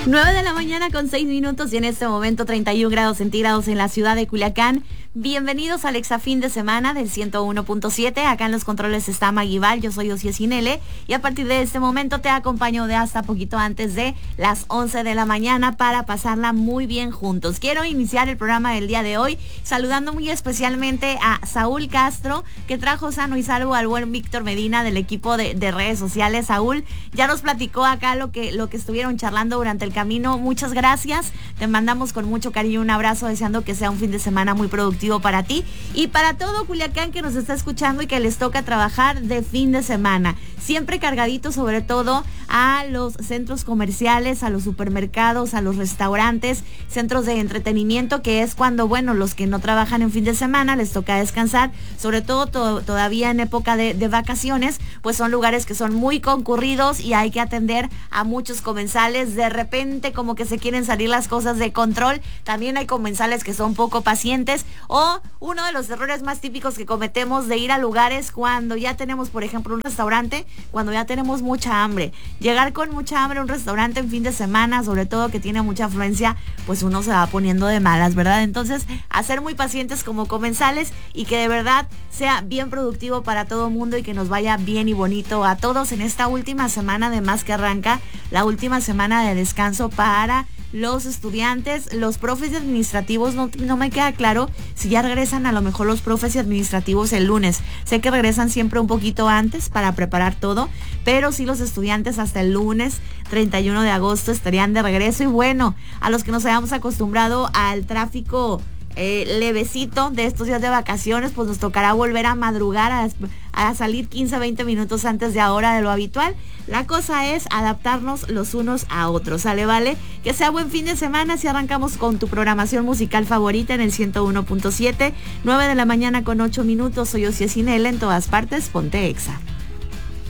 9 de la mañana con 6 minutos y en este momento 31 grados centígrados en la ciudad de Culiacán. Bienvenidos al Exafín de Semana del 101.7. Acá en los controles está Maguival, yo soy Osiel Sinele y a partir de este momento te acompaño de hasta poquito antes de las 11 de la mañana para pasarla muy bien juntos. Quiero iniciar el programa del día de hoy saludando muy especialmente a Saúl Castro, que trajo sano y salvo al buen Víctor Medina del equipo de redes sociales. Saúl ya nos platicó acá lo que estuvieron charlando durante el camino. Muchas gracias, te mandamos con mucho cariño un abrazo, deseando que sea un fin de semana muy productivo para ti y para todo Culiacán que nos está escuchando y que les toca trabajar de fin de semana. Siempre cargadito sobre todo a los centros comerciales, a los supermercados, a los restaurantes, centros de entretenimiento, que es cuando, bueno, los que no trabajan en fin de semana les toca descansar, sobre todo todavía en época de vacaciones, pues son lugares que son muy concurridos y hay que atender a muchos comensales. De repente como que se quieren salir las cosas de control. También hay comensales que son poco pacientes, o uno de los errores más típicos que cometemos de ir a lugares cuando ya tenemos, por ejemplo, un restaurante, cuando ya tenemos mucha hambre. Llegar con mucha hambre a un restaurante en fin de semana, sobre todo que tiene mucha afluencia, pues uno se va poniendo de malas, ¿verdad? Entonces, a ser muy pacientes como comensales y que de verdad sea bien productivo para todo el mundo y que nos vaya bien y bonito a todos en esta última semana, además que arranca la última semana de descanso para los estudiantes, los profes y administrativos. No me queda claro si ya regresan a lo mejor los profes y administrativos el lunes. Sé que regresan siempre un poquito antes para preparar todo, pero sí los estudiantes hasta el lunes 31 de agosto estarían de regreso. Y bueno, a los que nos hayamos acostumbrado al tráfico levecito de estos días de vacaciones, pues nos tocará volver a madrugar, a salir 15-20 minutos antes de ahora de lo habitual. La cosa es adaptarnos los unos a otros, ¿sale? Vale, que sea buen fin de semana. Si arrancamos con tu programación musical favorita en el 101.7, 9 de la mañana con 8 minutos. Soy Osiel Sinele, en todas partes, ponte Exa.